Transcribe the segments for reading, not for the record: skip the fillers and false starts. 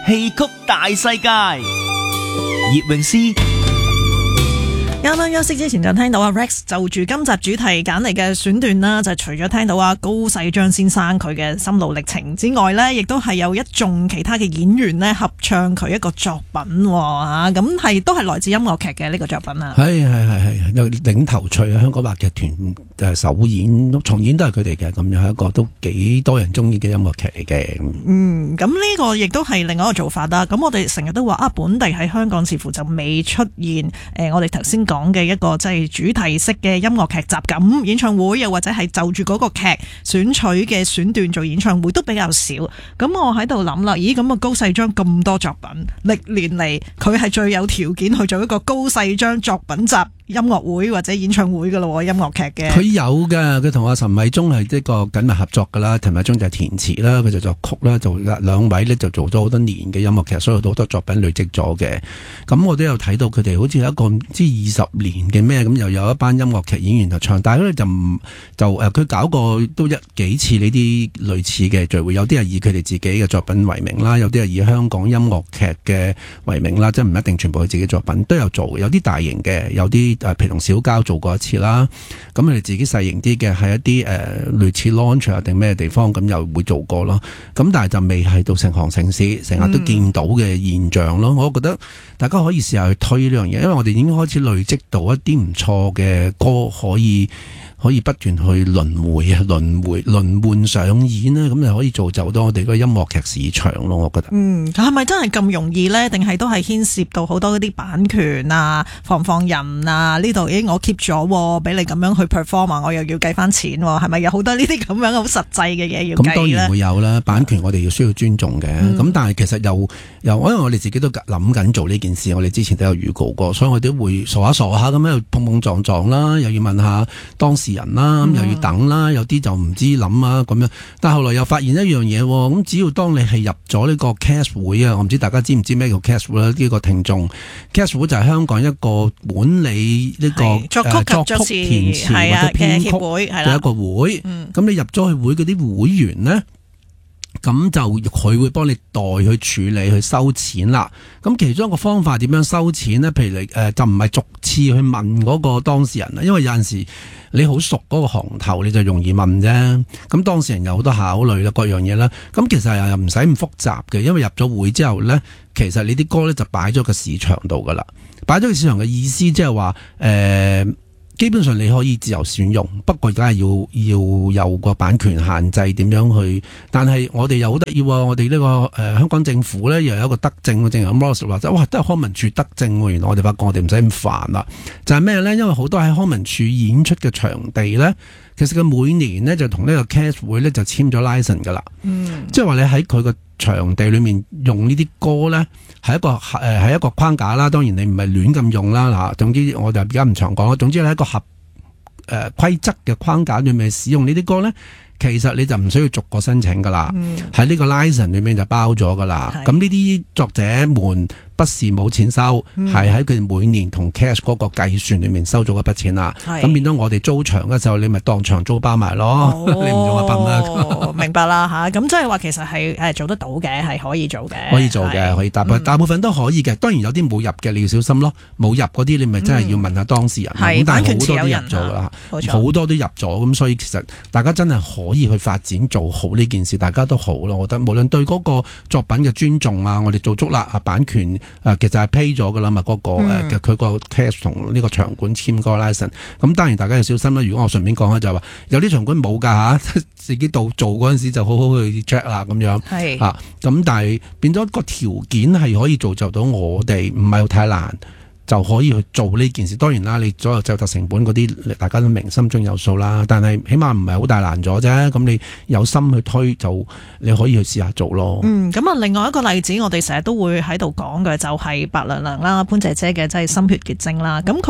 戲曲大世界，葉詠詩。 啱啱休息之前就聽到阿 Rex 就住今集主題揀嚟嘅選段啦，就除咗聽到阿高世章先生佢嘅心路歷程之外呢，亦都係有一眾其他嘅演員呢合唱佢一個作品吓，咁都係來自音樂劇嘅呢個作品啊。 係有領頭鎚啊，香港話劇團首演重演都係佢哋嘅，咁樣係一個都幾多人中意嘅音樂劇嚟嘅。 咁呢個亦都係另外一個做法啦。咁我哋成日都話本地喺香港似乎就未出現我哋頭先講嘅一個即係主題式嘅音樂劇集咁演唱會，又或者係就住嗰個劇選取嘅選段做演唱會都比較少。咁我喺度諗啦，咦咁高世章咁多作品，歷年嚟佢係最有條件去做一個高世章作品集音樂會或者演唱會噶咯，音樂劇嘅。 佢有嘅，佢同阿陳偉忠係一個緊密合作噶啦，陳偉忠就係填詞啦，佢就作曲啦，就兩位呢就做咗好多年嘅音樂劇，所以好多作品累積咗嘅。咁我都有睇到佢哋好似有一個唔知20年嘅咩咁，又有一班音樂劇演員就唱，但係咧就佢搞過都幾次呢啲類似嘅聚會，有啲係以佢哋自己嘅作品為名啦，有啲係以香港音樂劇嘅為名啦，即係唔一定全部係自己作品都有做，有啲大型嘅，有啲譬如同小交做過一次啦，咁佢哋自己細型啲嘅係一啲類似 launch 啊定咩地方咁又會做過咯，咁但係就未係到成行成市，成日都見到嘅現象咯。我覺得大家可以試下去推呢樣嘢，因為我哋已經開始累積到一啲唔錯嘅歌可以不斷去輪換上演啦，咁就可以造就到我哋個音樂劇市場咯。我覺得係咪真係咁容易呢？定係都係牽涉到好多嗰啲版權啊、放人啊呢度？我 keep 咗，俾你咁樣去 perform 啊，我又要計翻錢，係咪有好多呢啲咁樣好實際嘅嘢要計呢？ 咁當然會有啦，版權我哋要需要尊重嘅。咁但係其實又因為我哋自己都諗緊做呢件事，我哋之前都有預告過，所以我哋都會傻下咁樣碰撞啦，又要問下當時人啦，又要等啦，有啲就唔知諗啊咁樣。但係後來又發現一樣嘢，咁只要當你係入咗呢個 cast 會啊，我唔知大家知唔知咩叫 cast 會啦？呢個聽眾 cast 會就係香港一個管理呢個作曲填詞或者編曲嘅一個會。咁你入咗去會嗰啲會員呢，咁就佢會幫你代去處理去收錢啦。咁其中一個方法點樣收錢呢？譬如你就唔係逐次去問嗰個當事人啦，因為有陣時你好熟嗰個行頭，你就容易問啫。咁當事人有好多考慮啦，各樣嘢啦。咁其實又唔使咁複雜嘅，因為入咗會之後呢，其實你啲歌呢就擺咗個市場度噶啦。擺咗個市場嘅意思即係話基本上你可以自由選用，不過而家係要有個版權限制點樣去。但係我哋又好得意喎，我哋呢個香港政府咧又有一個德政，正如 Morris 話齋，哇，都係康文署德政喎。原來我哋發覺我哋唔使咁煩啦。就係咩咧？因為好多喺康文署演出嘅場地咧，其實佢每年咧就同呢個 cast 會咧就簽咗 license 噶啦。即係話你喺佢個場地裏面用呢啲歌咧，係一個框架啦。當然你唔係亂咁用啦。嗱，總之我就而家唔長講啦。總之你喺一個規則嘅框架裏面使用呢啲歌咧，其實你就唔需要逐個申請噶啦。喺呢個 license 裏面就包咗噶啦。咁呢啲作者們不是冇錢收，係喺佢哋每年同 cash 嗰個計算裏面收咗嗰筆錢啦。咁變咗我哋租場嘅時候，你咪當場租包埋咯。你唔用100蚊。 明白啦吓，咁即係話其實係做得到嘅，係可以做嘅。 可以做嘅，可以大部分都可以嘅。當然有啲冇入嘅，你要小心咯。冇入嗰啲，你咪真係要問下當事人。咁但係好多都入咗啦，好多都入咗。咁所以其實大家真係可以去發展做好呢件事，大家都好咯。我覺得無論對嗰個作品嘅尊重啊，我哋做足啦，版權。其實係 pay 咗噶啦嘛，嗰個佢個 cash 同呢個場館簽個 license。咁當然大家要小心啦。如果我順便講下就係話，有啲場館冇噶嚇，自己做嗰陣時就好好去 check 啦咁樣。咁但係變咗個條件係可以造就到我哋，唔係太難。就可以去做呢件事。當然啦，你所有製作成本嗰啲，大家都明心中有數啦。但係起碼唔係好大難咗啫。咁你有心去推，就你可以去試下做咯。 咁啊，另外一個例子，我哋成日都會喺度講嘅就係白娘娘啦，潘姐姐嘅即係心血結晶啦。咁佢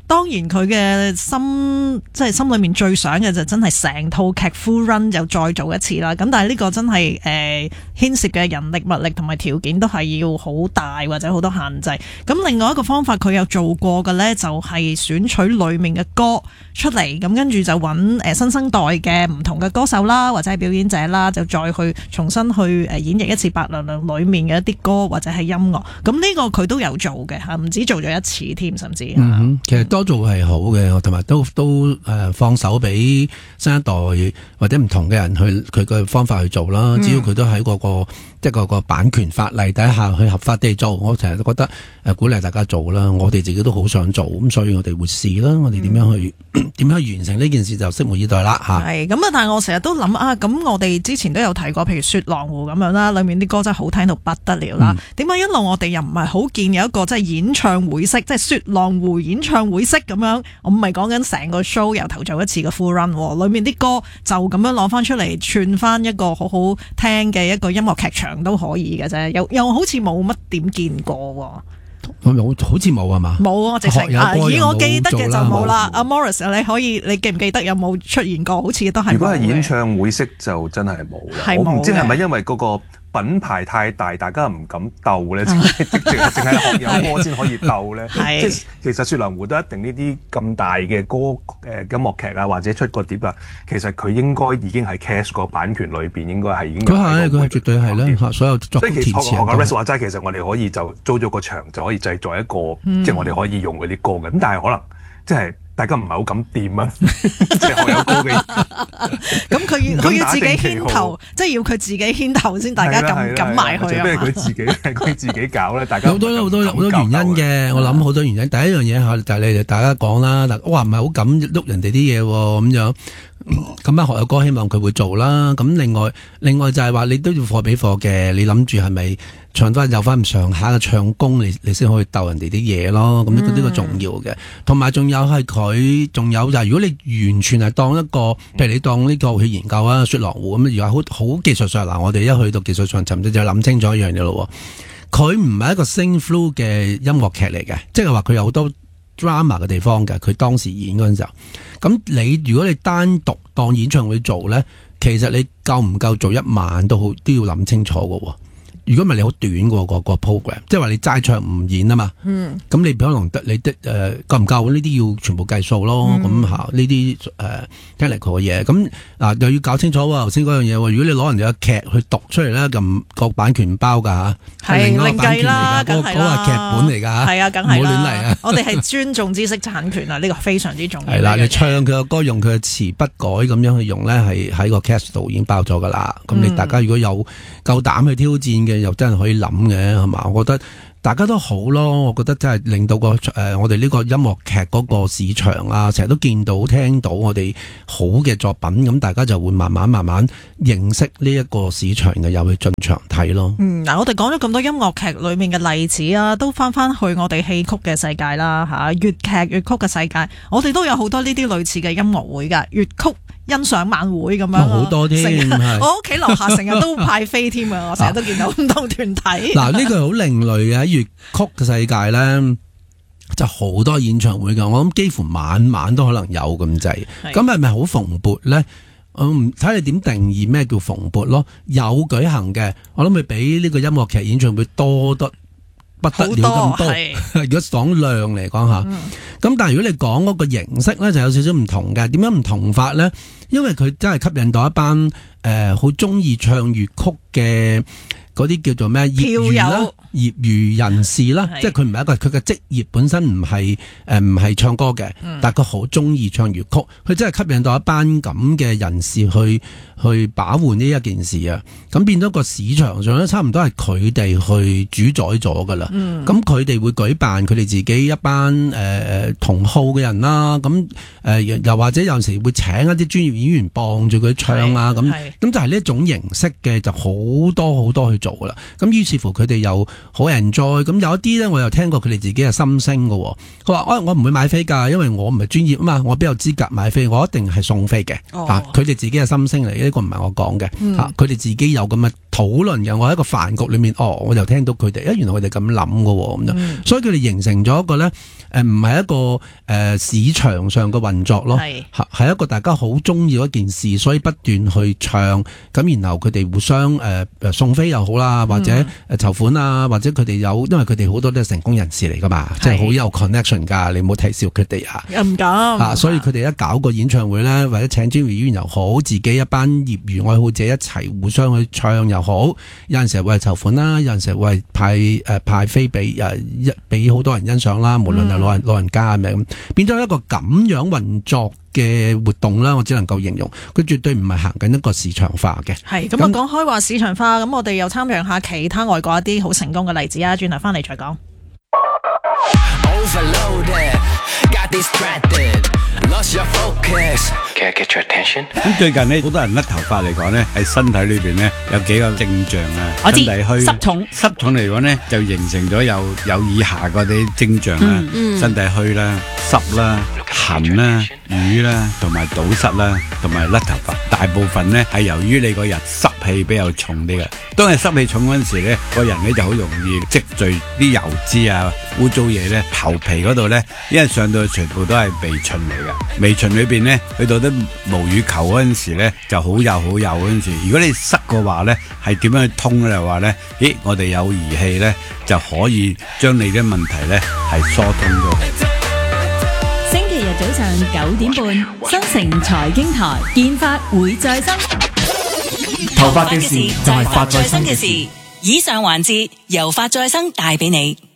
當然佢嘅即係心裏面最想嘅就真係成套劇 full run 就再做一次啦。咁但係呢個真係牽涉嘅人力物力同埋條件都係要好大或者好多限制。咁另外一個方法佢有做過嘅呢，就係選取裏面嘅歌出嚟，咁跟住就揾新生代嘅唔同嘅歌手啦，或者係表演者啦，就再去重新去演繹一次白娘娘裏面嘅一啲歌或者係音樂。咁呢個佢都有做嘅嚇，唔止做咗一次添，甚至其實多做係好嘅，同埋都放手俾新一代或者唔同嘅人去佢嘅方法去做啦。只要佢都喺即係個版權法例底下去合法地做，我成日都覺得鼓勵大家做啦。我哋自己都好想做，咁所以我哋會試啦。我哋點樣去完成呢件事就拭目以待啦嚇。 係咁啊！但係我成日都諗啊，咁我哋之前都有提過，譬如雪狼湖咁樣啦，裏面啲歌真係好聽到不得了啦。點解一路我哋又唔係好見有一個即係演唱會式，即係雪狼湖演唱會式咁樣？我唔係講緊成個 show 由頭做一次嘅 full run，裏面啲歌就咁樣攞翻出嚟串翻一個好好聽嘅一個音樂劇場都可以嘅啫，又好似冇乜點見過。 好似冇啊嘛？冇啊，直情以我記得嘅就冇啦。阿 Morris， 你記唔記得有冇出現過？好似都係。 如果係演唱會式就真係冇啦。我唔知係咪因為嗰個品牌太大，大家唔敢鬥咧，淨係學友歌先可以鬥咧。即係其實雪狼湖都一定呢啲咁大嘅歌音樂劇啊，或者出個碟啊，其實佢應該已經喺 cash 個版權裏邊，應該係已經佢係絕對係啦。所有作曲填詞學阿 Rex 話齋，其實我哋可以就租咗個場就可以製作一個，即係我哋可以用嗰啲歌嘅。咁但係可能即係。大家唔係好敢掂啊！即係學友歌嘅，咁佢要自己牽頭，即係要佢自己牽頭先，大家敢埋去啊！ 咩佢自己搞咧？大家好多原因嘅，我諗好多原因。第一樣嘢就係你哋大家講啦，我話唔係好敢喐人哋啲嘢咁樣。咁啊，學友歌希望佢會做啦。咁另外就係話你都要貨俾貨嘅，你諗住係咪唱翻有翻咁上下嘅唱功，你先可以鬥人哋啲嘢咯。咁呢個重要嘅。同埋仲有係佢，仲有就係如果你完全係當一個，譬如你當呢個去研究啊雪狼湖咁，如果好技術上嗱，我哋一去到技術上，就諗清楚一樣嘢咯。佢唔係一個 sing through 嘅音樂劇嚟嘅，即係話佢有好多 drama 嘅地方嘅。佢當時演嗰陣時候，咁如果你單獨當演唱會做咧，其實你夠唔夠做一晚都好，都要諗清楚嘅。如果唔係你好短嘅個 program， 即係話你齋唱唔演啊嘛。咁你可能你夠唔夠呢啲要全部計數咯。咁呢啲technical 嘅嘢，咁又要搞清楚喎。頭先嗰樣嘢，如果你攞人哋嘅劇去讀出嚟咧，咁個版權唔包㗎嚇，係另外版權嚟㗎，嗰個係劇本嚟㗎。係啊，梗係啦，唔好亂嚟啊！ 我哋係尊重知識產權啊，呢個非常之重要。 係啦，你唱佢嘅歌，用佢嘅詞不改咁樣去用咧，係喺個 cast 度已經包咗㗎啦。咁你大家如果有夠膽去挑戰嘅，又真係可以諗嘅，係嘛？我覺得大家都好咯。我覺得真係令到我哋呢個音樂劇嗰個市場啊，成日都見到聽到我哋好嘅作品，咁大家就會慢慢認識呢一個市場嘅，又去進場睇咯。 嗱，我哋講咗咁多音樂劇裏面嘅例子啊，都翻去我哋戲曲嘅世界啦，吓粵劇粵曲嘅世界，我哋都有好多呢啲類似嘅音樂會噶，粵曲欣賞晚會咁樣，好多添。我屋企樓下成日都派飛添啊！我成日都見到唔同團體。嗱， 呢個好另類嘅喺粵曲嘅世界咧，就好多演唱會噶。我諗幾乎晚晚都可能有咁滯。咁係咪好蓬勃咧？睇你點定義咩叫蓬勃咯？有舉行嘅，我諗佢比呢個音樂劇演唱會多得不得了咁多。如果講量嚟講下，咁但係如果你講嗰個形式咧，就有少少唔同嘅。點樣唔同法咧？因為佢真係吸引到一班好中意唱粵曲嘅嗰啲叫做咩業餘人士啦，即係佢唔係一個佢嘅職業本身唔係唱歌嘅，但係佢好中意唱粵曲，佢真係吸引到一班咁嘅人士去把玩呢一件事啊！咁變咗個市場上咧，差唔多係佢哋去主宰咗噶啦。咁佢哋會舉辦佢哋自己一班同好嘅人啦，咁又或者有時會請一啲專業演員幫住佢唱啊，咁就係呢一種形式嘅，就好多好多去做噶啦。咁於是乎佢哋又好 enjoy。咁有一啲咧，我又聽過佢哋自己係心聲噶。佢話我唔會買飛㗎，因為我唔係專業啊嘛，我邊有資格買飛？我一定係送飛嘅。佢哋自己嘅心聲嚟，呢個唔係我講嘅。佢哋自己有咁嘅討論嘅。我喺一個飯局裏面，我就聽到佢哋，原來佢哋咁諗㗎喎，咁樣。所以佢哋形成咗一個咧，唔係一個市場上嘅運作咯，係一個大家好中意嗰件事，所以不斷去唱。咁然後佢哋互相送飛又好啦，或者籌款啊，或者佢哋有，因為佢哋好多都係成功人士嚟㗎嘛，即係好有 connection 㗎。你唔好睇笑佢哋啊！唔敢所以佢哋一搞個演唱會咧，或者請專業演員又好，自己一班業餘愛好者一齊互相去唱又好，有陣時會係籌款啦，有陣時會係派飛俾好多人欣賞啦，無論係老人家咁，變咗一個咁樣運作嘅活動啦，我只能夠形容佢絕對唔係行緊一個市場化嘅。係咁啊，講開話市場化，咁我哋又參詳下其他外國一啲好成功嘅例子啊，轉頭翻嚟再講。 咁最近呢，好多人甩頭髮嚟講呢，喺身體裏邊呢，有幾個症狀啊。我知，身體虛濕重嚟講呢，就形成咗有以下嗰啲症狀啦。身體虛啦、濕啦、痕啦、瘀啦，同埋堵塞啦，同埋甩頭髮。大部分呢係由於你個人濕氣比較重啲嘅。當係濕氣重嗰陣時呢，個人呢就好容易積聚啲油脂啊、污糟嘢呢。頭皮嗰度呢，因為上到全部都係微塵嚟嘅，微塵裏邊呢，去到啲毛乳球嗰陣時呢，就好幼嗰陣時。如果你塞嘅話呢，係點樣去通咧？話呢，我哋有儀器呢，就可以將你啲問題呢係疏通咗。 星期日早上9點半，新城財經台，見法會再生。 頭髮嘅事就係發再生嘅事。 以上環節由發再生帶俾你。